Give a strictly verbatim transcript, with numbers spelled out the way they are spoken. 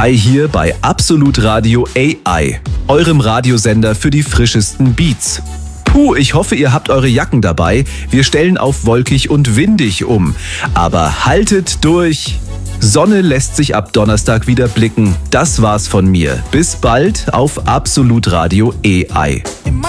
Kai hier bei Absolut Radio A I, eurem Radiosender für die frischesten Beats. Puh, ich hoffe, ihr habt eure Jacken dabei. Wir stellen auf wolkig und windig um. Aber haltet durch! Sonne lässt sich ab Donnerstag wieder blicken. Das war's von mir. Bis bald auf Absolut Radio A I.